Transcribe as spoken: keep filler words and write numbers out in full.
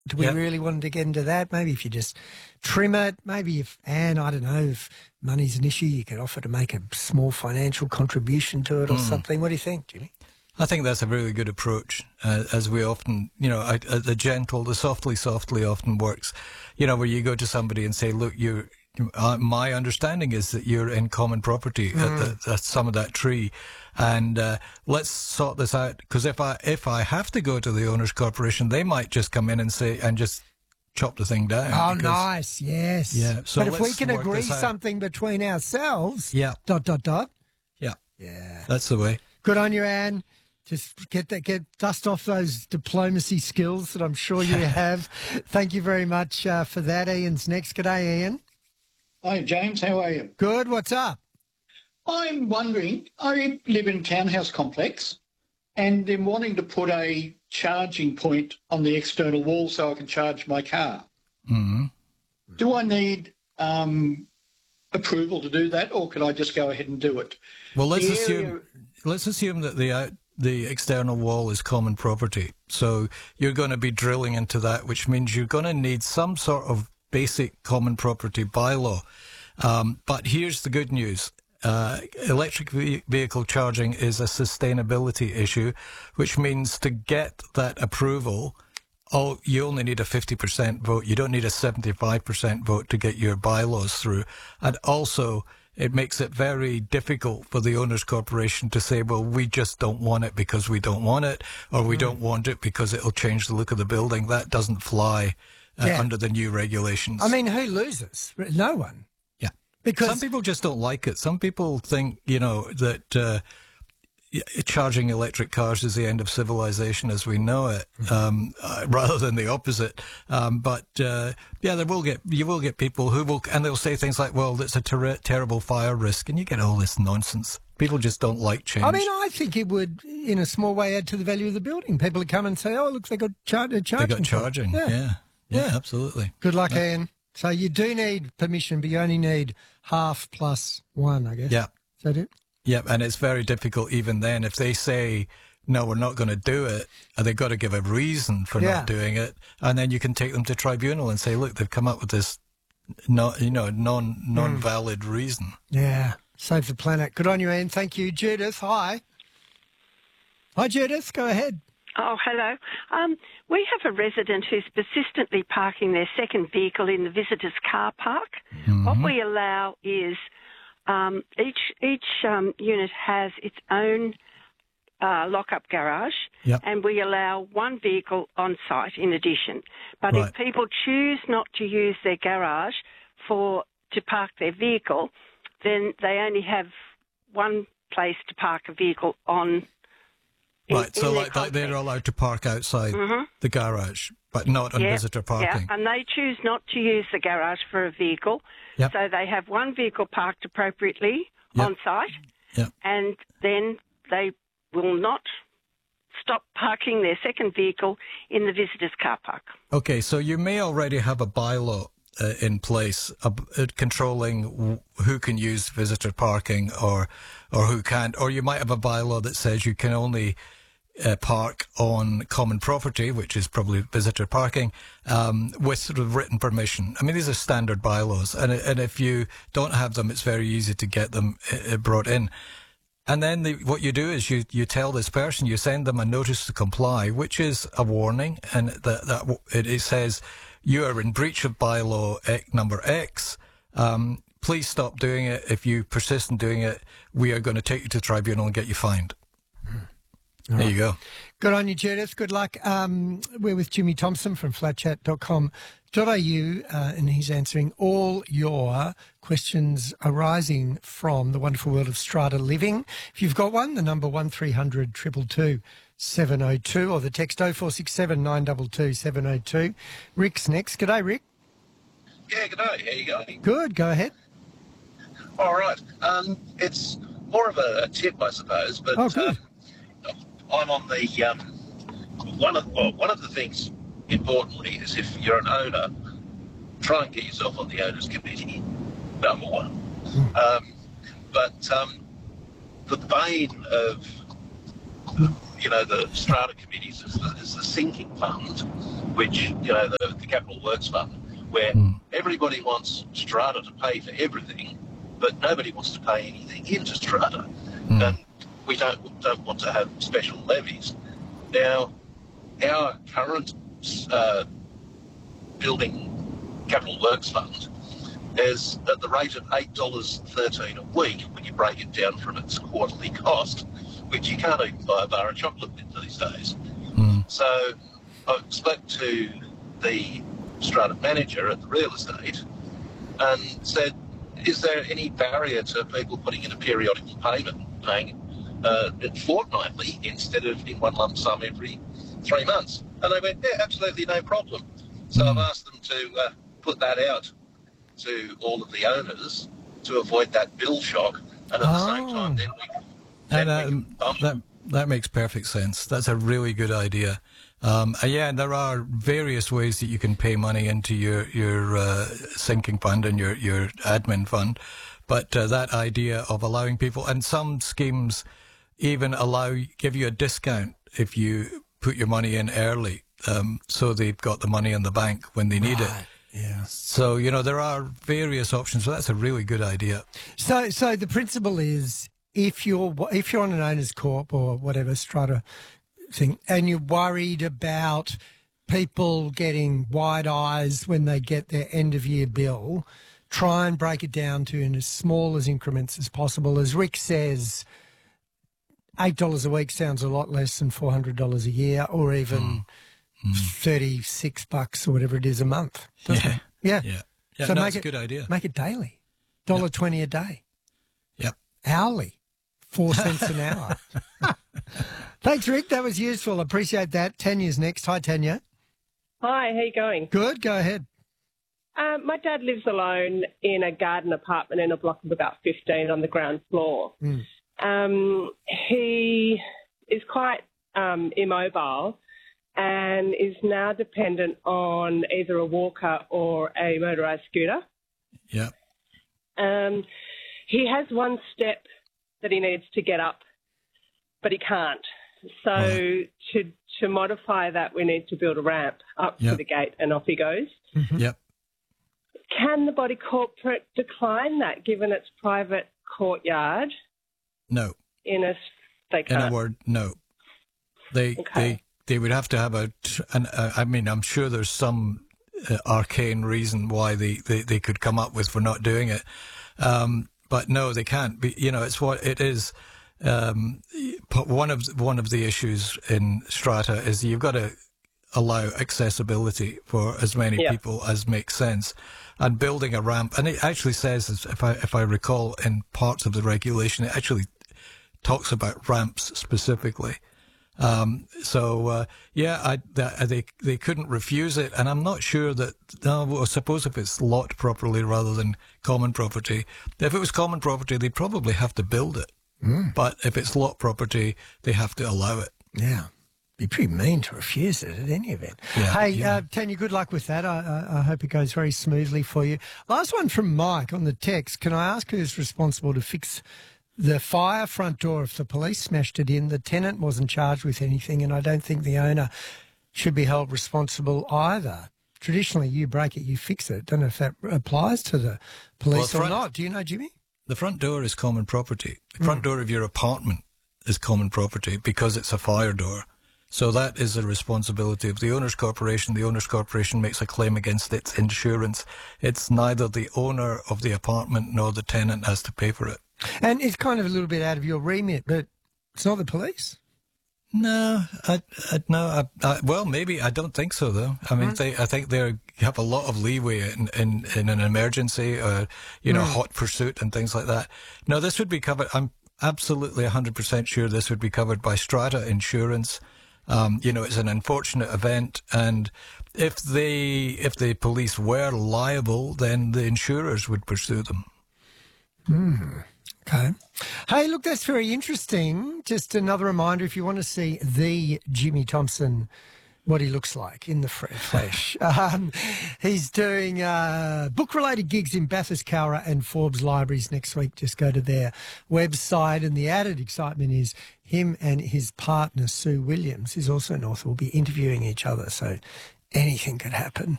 Do we Yep. really want to get into that? Maybe if you just trim it, maybe if, and I don't know, if money's an issue, you could offer to make a small financial contribution to it or Mm. something. What do you think, Jimmy? I think that's a really good approach, uh, as we often, you know, I, uh, the gentle, the softly, softly often works, you know, where you go to somebody and say, look, you're, uh, my understanding is that you're in common property Mm. at, the, at some of that tree, and uh, let's sort this out, because if I, if I have to go to the owners' corporation, they might just come in and say, and just chop the thing down. Oh, because, nice, yes. Yeah, so but if we let's can work agree this out. something between ourselves, Yeah. dot, dot, dot. Yeah. Yeah. That's the way. Good on you, Anne. Just get that, get dust off those diplomacy skills that I'm sure you have. Thank you very much uh, for that. Ian's next. G'day, Ian. Hi, James. How are you? Good. What's up? I'm wondering, I live in a townhouse complex and I'm wanting to put a charging point on the external wall so I can charge my car. Mm-hmm. Do I need um, approval to do that, or could I just go ahead and do it? Well, let's The assume area- let's assume that the out, the external wall is common property. So you're going to be drilling into that, which means you're going to need some sort of basic common property bylaw. Um, but here's the good news. Uh, electric ve- vehicle charging is a sustainability issue, which means to get that approval, oh, you only need a fifty percent vote. You don't need a seventy-five percent vote to get your bylaws through. And also, it makes it very difficult for the owners' corporation to say, well, we just don't want it because we don't want it, or we mm. don't want it because it'll change the look of the building. That doesn't fly uh, Yeah. under the new regulations. I mean, who loses? No one. Yeah. Because some people just don't like it. Some people think, you know, that uh, charging electric cars is the end of civilization as we know it, um, uh, rather than the opposite. Um, but uh, yeah, there will get you will get people who will, and they'll say things like, "Well, it's a ter- terrible fire risk," and you get all this nonsense. People just don't like change. I mean, I think it would, in a small way, add to the value of the building. People would come and say, "Oh, look, they got char- charging." They got charging. Yeah, yeah, yeah, yeah. Absolutely. Good luck, yeah. Ian. So you do need permission, but you only need half plus one, I guess. Yeah. Is that it? Yep, and it's very difficult even then. If they say, no, we're not going to do it, and they've got to give a reason for Yeah. not doing it, and then you can take them to tribunal and say, look, they've come up with this not, you know, non, non-valid mm. reason. Yeah, save the planet. Good on you, Ian. Thank you. Judith, hi. Hi, Judith, go ahead. Oh, hello. Um, we have a resident who's persistently parking their second vehicle in the visitors' car park. Mm-hmm. What we allow is um, each each um, unit has its own uh, lock-up garage, yep. and we allow one vehicle on site in addition. But right. if people choose not to use their garage for to park their vehicle, then they only have one place to park a vehicle on. In, right, so like, like they're allowed to park outside mm-hmm. the garage, but not on yeah, visitor parking. Yeah, and they choose not to use the garage for a vehicle, yep. so they have one vehicle parked appropriately yep. on site, yep. and then they will not stop parking their second vehicle in the visitors' car park. Okay, so you may already have a bylaw uh, in place uh, uh, controlling w- who can use visitor parking or or who can't, or you might have a bylaw that says you can only uh, park on common property, which is probably visitor parking, um, with sort of written permission. I mean, these are standard bylaws, and and if you don't have them, it's very easy to get them uh, brought in. And then the, what you do is you, you tell this person, you send them a notice to comply, which is a warning, and that, that it, it says you are in breach of bylaw X, number X. Um, please stop doing it. If you persist in doing it, we are going to take you to tribunal and get you fined. Mm. There right. you go. Good on you, Judith. Good luck. Um, we're with Jimmy Thompson from flat chat dot com dot a u, uh, and he's answering all your questions arising from the wonderful world of strata living. If you've got one, the number one three hundred two two two seven oh two or the text oh four six seven nine two two seven oh two. Rick's next. G'day, Rick. Yeah, g'day. How you going? Good. Go ahead. All right. Um, it's more of a, a tip, I suppose, but oh, good. Um, I'm on the um, one of well, one of the things importantly is if you're an owner, try and get yourself on the owners committee. Number one, mm. um, but um, the bane of you know the strata committees is the, is the sinking fund, which, you know, the, the Capital Works Fund, where mm. everybody wants Strata to pay for everything, but nobody wants to pay anything into Strata. Mm. And we don't, don't want to have special levies. Now, our current uh, building Capital Works Fund is at the rate of eight dollars thirteen a week when you break it down from its quarterly cost, which you can't even buy a bar of chocolate with these days. Mm. So I spoke to the Strata manager at the real estate and said, is there any barrier to people putting in a periodical payment, paying uh, it fortnightly instead of in one lump sum every three months? And they went, yeah, absolutely no problem. So mm. I've asked them to uh, put that out to all of the owners to avoid that bill shock, and at oh. the same time then we, then and, we uh, that, that makes perfect sense. That's a really good idea. Um, uh, yeah, and there are various ways that you can pay money into your your uh, sinking fund and your, your admin fund, but uh, that idea of allowing people, and some schemes even allow give you a discount if you put your money in early, um, so they've got the money in the bank when they need right. it. Yeah. So, you know, there are various options. So that's a really good idea. So, so the principle is if you're if you're on an owner's corp or whatever strata thing, and you're worried about people getting wide eyes when they get their end of year bill, try and break it down to in as small as increments as possible. As Rick says, eight dollars a week sounds a lot less than four hundred dollars a year, or even. Mm. Mm. thirty-six bucks or whatever it is a month. Yeah. It? yeah. Yeah. Yeah. So no, make it's it, a good idea. Make it daily. one dollar twenty yep. a day. Yep. Hourly. Four cents an hour. Thanks, Rick. That was useful. I appreciate that. Tanya's next. Hi, Tanya. Hi, how you going? Good. Go ahead. Um, my dad lives alone in a garden apartment in a block of about fifteen on the ground floor. Mm. Um, he is quite um, immobile and is now dependent on either a walker or a motorised scooter. Yeah. Um, he has one step that he needs to get up, but he can't. So right. to to modify that, we need to build a ramp up yep. to the gate, and off he goes. Mm-hmm. Yep. Can the body corporate decline that, given its private courtyard? No. In a, they can't. In a word, no. They okay. they. They would have to have a, an, uh, I mean, I'm sure there's some uh, arcane reason why they, they, they could come up with for not doing it. Um, but no, they can't be, you know, it's what it is. Um, one of, one of the issues in Strata is you've got to allow accessibility for as many yeah. people as makes sense, and building a ramp. And it actually says, if I, if I recall in parts of the regulation, it actually talks about ramps specifically. Um, so, uh, yeah, I, that, they they couldn't refuse it, and I'm not sure that, no, well, I suppose if it's lot properly rather than common property, if it was common property, they'd probably have to build it. Mm. But if it's lot property, they have to allow it. Yeah. Be pretty mean to refuse it at any event. Yeah, hey, yeah. Uh, Tanya, good luck with that. I, I, I hope it goes very smoothly for you. Last one from Mike on the text. Can I ask who's responsible to fix the fire front door if the police smashed it in? The tenant wasn't charged with anything, and I don't think the owner should be held responsible either. Traditionally, you break it, you fix it. Don't know if that applies to the police well, front, or not. Do you know, Jimmy? The front door is common property. The front mm. door of your apartment is common property because it's a fire door. So that is the responsibility of the owner's corporation. The owner's corporation makes a claim against its insurance. It's neither the owner of the apartment nor the tenant has to pay for it. And it's kind of a little bit out of your remit, but it's not the police? No, I, I no, I, I, well, maybe, I don't think so, though. I mean, mm. they, I think they have a lot of leeway in, in, in an emergency, or, you know, mm. hot pursuit and things like that. No, this would be covered, I'm absolutely one hundred percent sure this would be covered by Strata insurance. Um, you know, it's an unfortunate event, and if they, if the police were liable, then the insurers would pursue them. Mm. Okay. Hey, look, that's very interesting. Just another reminder, if you want to see the Jimmy Thompson, what he looks like in the flesh, um, he's doing uh, book-related gigs in Bathurst, Cowra and Forbes Libraries next week. Just go to their website. And the added excitement is him and his partner, Sue Williams, who's also an author, will be interviewing each other. So anything could happen.